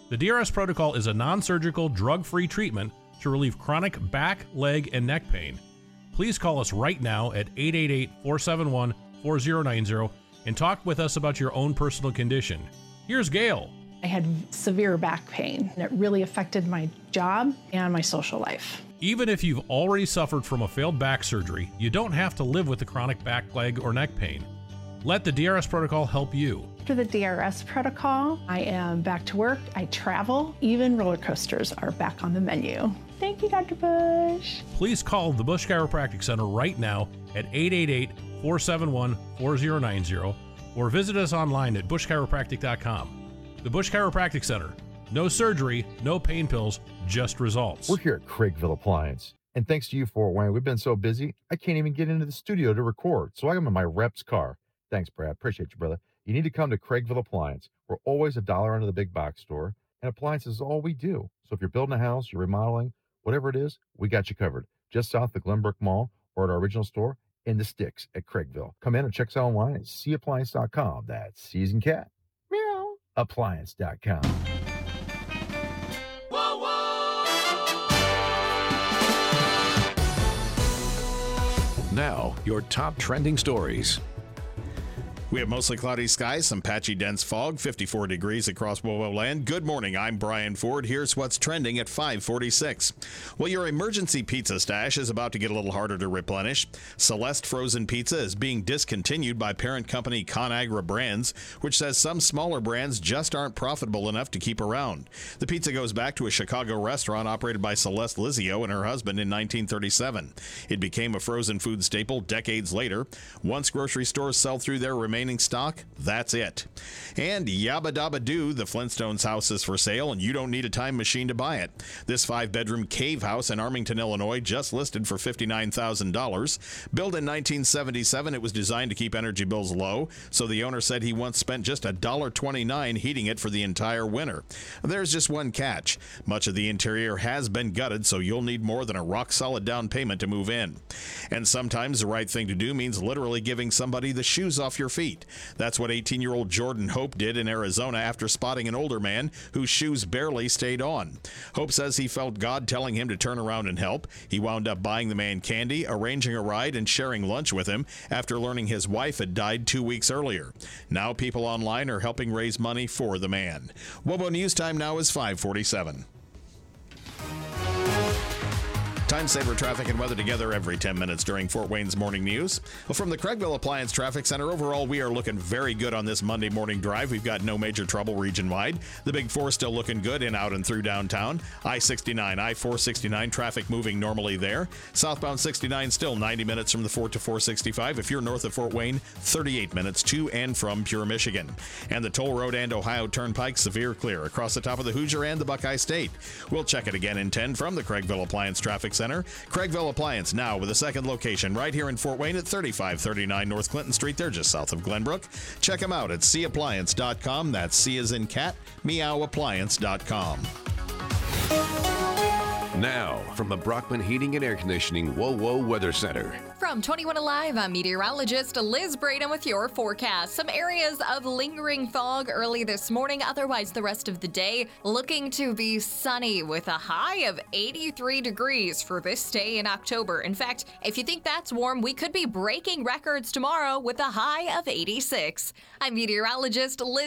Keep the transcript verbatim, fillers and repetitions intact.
The D R S Protocol is a non-surgical, drug-free treatment to relieve chronic back, leg, and neck pain. Please call us right now at eight eight eight, four seven one, four zero nine zero and talk with us about your own personal condition. Here's Gail. I had severe back pain, and it really affected my job and my social life. Even if you've already suffered from a failed back surgery, you don't have to live with the chronic back, leg, or neck pain. Let the D R S Protocol help you. After the D R S Protocol, I am back to work, I travel, even roller coasters are back on the menu. Thank you, Doctor Bush. Please call the Bush Chiropractic Center right now at eight eight eight, four seven one, four zero nine zero or visit us online at bush chiropractic dot com. The Bush Chiropractic Center. No surgery, no pain pills, just results. We're here at Craigville Appliance. And thanks to you, Fort Wayne, we've been so busy, I can't even get into the studio to record. So I'm in my rep's car. Thanks, Brad. Appreciate you, brother. You need to come to Craigville Appliance. We're always a dollar under the big box store, and appliances is all we do. So if you're building a house, you're remodeling, whatever it is, we got you covered. Just south of Glenbrook Mall or at our original store in the sticks at Craigville. Come in and check us out online at c appliance dot com. That's C as in cat. Meow. Appliance dot com. Whoa, whoa! Now, your top trending stories. We have mostly cloudy skies, some patchy dense fog, fifty-four degrees across WoWo land. Good morning, I'm Brian Ford. Here's what's trending at five forty-six. Well, your emergency pizza stash is about to get a little harder to replenish. Celeste Frozen Pizza is being discontinued by parent company ConAgra Brands, which says some smaller brands just aren't profitable enough to keep around. The pizza goes back to a Chicago restaurant operated by Celeste Lizio and her husband in nineteen thirty-seven. It became a frozen food staple decades later. Once grocery stores sell through their remaining stock, that's it. And yabba dabba doo, the Flintstones house is for sale, and you don't need a time machine to buy it. This five-bedroom cave house in Armington, Illinois, just listed for fifty-nine thousand dollars. Built in nineteen seventy-seven, it was designed to keep energy bills low, so the owner said he once spent just one dollar and twenty-nine cents heating it for the entire winter. There's just one catch. Much of the interior has been gutted, so you'll need more than a rock-solid down payment to move in. And sometimes the right thing to do means literally giving somebody the shoes off your feet. That's what eighteen-year-old Jordan Hope did in Arizona after spotting an older man whose shoes barely stayed on. Hope says he felt God telling him to turn around and help. He wound up buying the man candy, arranging a ride, and sharing lunch with him after learning his wife had died two weeks earlier. Now people online are helping raise money for the man. WOBO News Time now is five forty-seven. Time saver traffic and weather together every ten minutes during Fort Wayne's morning news. Well, from the Craigville Appliance Traffic Center, overall, we are looking very good on this Monday morning drive. We've got no major trouble region-wide. The Big Four still looking good in, out, and through downtown. I sixty-nine, I four sixty-nine, traffic moving normally there. Southbound sixty-nine still ninety minutes from the Fort to four sixty-five. If you're north of Fort Wayne, thirty-eight minutes to and from Pure, Michigan. And the Toll Road and Ohio Turnpike, severe clear across the top of the Hoosier and the Buckeye State. We'll check it again in ten from the Craigville Appliance Traffic Center. Craigville Appliance now with a second location right here in Fort Wayne at thirty-five thirty-nine North Clinton Street. They're just south of Glenbrook. Check them out at c appliance dot com. That's C as in cat, meow appliance dot com. Now, from the Brockman Heating and Air Conditioning WoWo Weather Center. From twenty-one Alive, I'm meteorologist Liz Braden with your forecast. Some areas of lingering fog early this morning, otherwise the rest of the day looking to be sunny with a high of eighty-three degrees for this day in October. In fact, if you think that's warm, we could be breaking records tomorrow with a high of eighty-six. I'm meteorologist Liz